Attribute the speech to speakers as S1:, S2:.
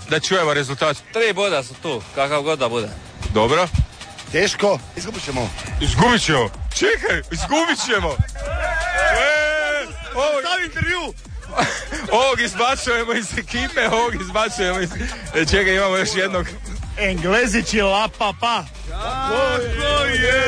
S1: Da čujemo rezultat.
S2: 3 boda su tu, kakav god da bude.
S1: Dobro.
S3: Teško, izgubit ćemo.
S1: Izgubit ćemo. Čekaj, izgubit ćemo.
S3: Stavi intervju.
S1: Ovog izbacujemo iz ekipe, ovog izbacujemo iz... Čekaj, imamo još jednog.
S3: Englezići la pa pa. Tako je.